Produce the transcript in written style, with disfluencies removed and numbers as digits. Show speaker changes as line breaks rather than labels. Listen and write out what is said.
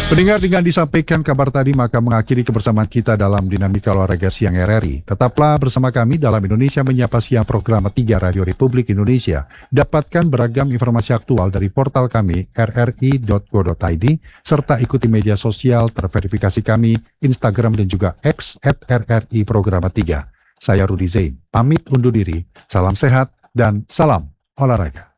Pendengar, dengan disampaikan kabar tadi maka mengakhiri kebersamaan kita dalam Dinamika Olahraga Siang RRI. Tetaplah bersama kami dalam Indonesia Menyapa Siang program 3 Radio Republik Indonesia. Dapatkan beragam informasi aktual dari portal kami rri.go.id serta ikuti media sosial terverifikasi kami Instagram dan juga X @RRI Programa 3. Saya Rudi Zain, pamit undur diri, salam sehat dan salam olahraga.